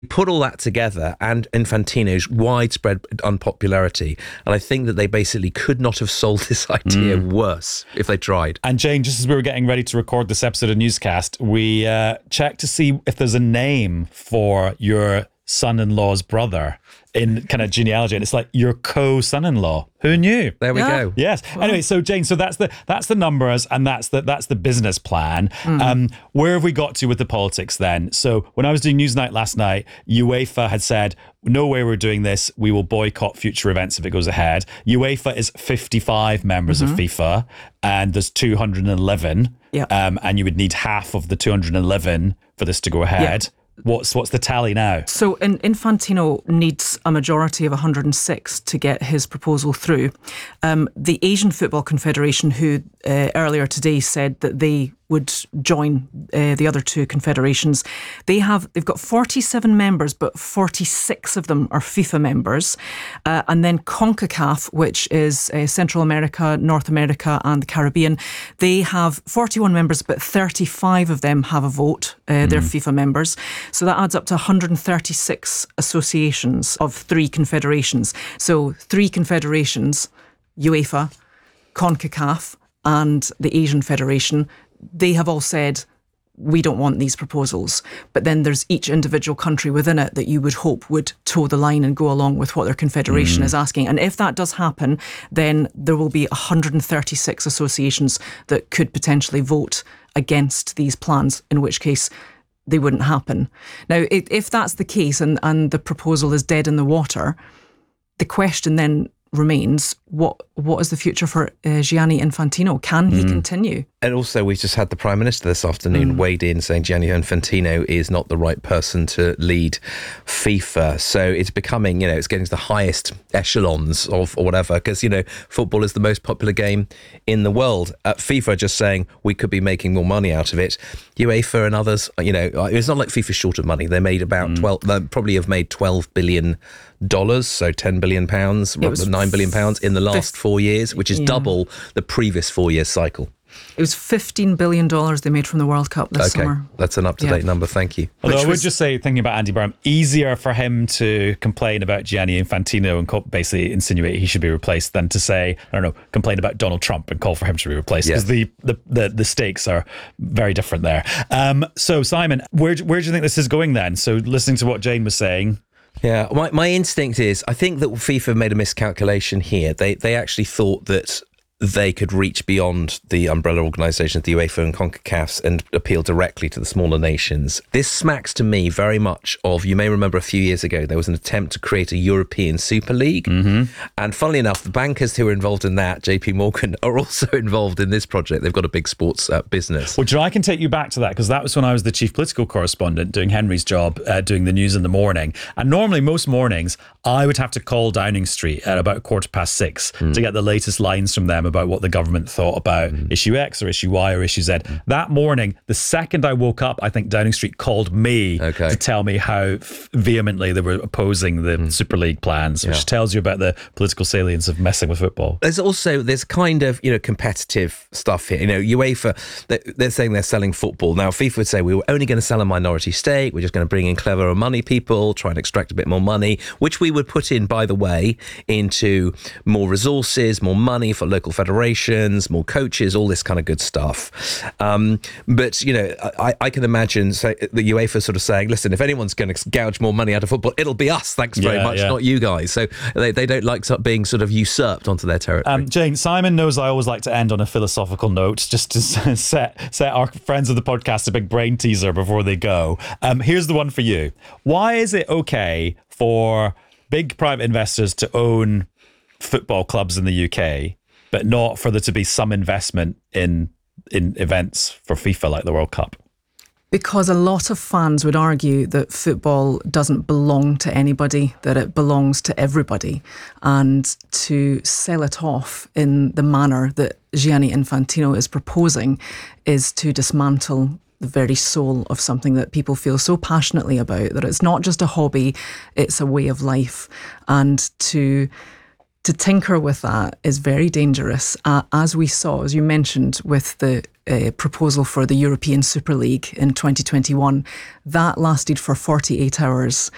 put all that together and Infantino's widespread unpopularity, and I think that they basically could not have sold this idea worse if they tried. And Jane, just as we were getting ready to record this episode of Newscast, we checked to see if there's a name for your son-in-law's brother in kind of genealogy, and it's like your co-son-in-law. Who knew? There we go. Yes. Well, anyway, so Jane, so that's the numbers, and that's the business plan. Where have we got to with the politics then? So when I was doing Newsnight last night, UEFA had said, no way we're doing this. We will boycott future events if it goes ahead. UEFA is 55 members of FIFA, and there's 211. Yeah. And you would need half of the 211 for this to go ahead. Yeah. What's the tally now? So Infantino needs a majority of 106 to get his proposal through. The Asian Football Confederation, who earlier today said that they would join the other two confederations, they've got 47 members, but 46 of them are FIFA members. And then CONCACAF, which is Central America, North America and the Caribbean, they have 41 members, but 35 of them have a vote. They're FIFA members. So that adds up to 136 associations of 3 confederations. So 3 confederations, UEFA, CONCACAF and the Asian Federation, they have all said, we don't want these proposals. But then there's each individual country within it that you would hope would toe the line and go along with what their confederation is asking. And if that does happen, then there will be 136 associations that could potentially vote against these plans, in which case they wouldn't happen. Now, if that's the case and the proposal is dead in the water, the question then remains, what is the future for Gianni Infantino? Can he continue? And also, we just had the Prime Minister this afternoon weighed in saying Gianni Infantino is not the right person to lead FIFA. So it's becoming, it's getting to the highest echelons of or whatever, because, football is the most popular game in the world. FIFA are just saying we could be making more money out of it. UEFA and others, it's not like FIFA's short of money. They made about 12, they probably have made $12 billion, so £10 billion, £9 billion in the last 4 years, which is double the previous 4 year cycle. It was $15 billion they made from the World Cup this summer. That's an up-to-date number, thank you. Although I would just say, thinking about Andy Burnham, easier for him to complain about Gianni Infantino and basically insinuate he should be replaced than to say, complain about Donald Trump and call for him to be replaced, because the stakes are very different there. So Simon, where do you think this is going then? So listening to what Jane was saying, yeah, my instinct is, I think that FIFA made a miscalculation here. They actually thought that they could reach beyond the umbrella organisations, the UEFA and CONCACAF, and appeal directly to the smaller nations. This smacks to me very much of, you may remember a few years ago, there was an attempt to create a European Super League. And funnily enough, the bankers who were involved in that, JP Morgan, are also involved in this project. They've got a big sports business. Well, I can take you back to that, because that was when I was the chief political correspondent doing Henry's job, doing the news in the morning. And normally, most mornings, I would have to call Downing Street at about 6:15 to get the latest lines from them about what the government thought about issue X or issue Y or issue Z. That morning, the second I woke up, I think Downing Street called me to tell me how vehemently they were opposing the Super League plans, which tells you about the political salience of messing with football. There's kind of, competitive stuff here. UEFA, they're saying they're selling football. Now, FIFA would say we were only going to sell a minority stake. We're just going to bring in cleverer money people, try and extract a bit more money, which we would put in, by the way, into more resources, more money for local federations, more coaches, all this kind of good stuff. But, I can imagine the UEFA sort of saying, listen, if anyone's going to gouge more money out of football, it'll be us, thanks very much, not you guys. So they don't like being sort of usurped onto their territory. Jane, Simon knows I always like to end on a philosophical note, just to set our friends of the podcast a big brain teaser before they go. Here's the one for you. Why is it okay for big private investors to own football clubs in the UK, but not for there to be some investment in events for FIFA like the World Cup? Because a lot of fans would argue that football doesn't belong to anybody, that it belongs to everybody. And to sell it off in the manner that Gianni Infantino is proposing is to dismantle the very soul of something that people feel so passionately about, that it's not just a hobby, it's a way of life. And to tinker with that is very dangerous, as we saw, as you mentioned, with the proposal for the European Super League in 2021. That lasted for 48 hours